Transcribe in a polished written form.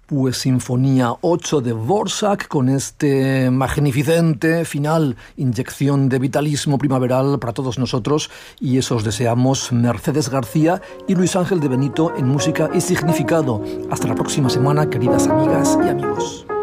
Pues Sinfonía 8 de Dvořák, con este magnificente final, inyección de vitalismo primaveral para todos nosotros, y eso os deseamos Mercedes García y Luis Ángel de Benito en Música y Significado. Hasta la próxima semana, queridas amigas y amigos.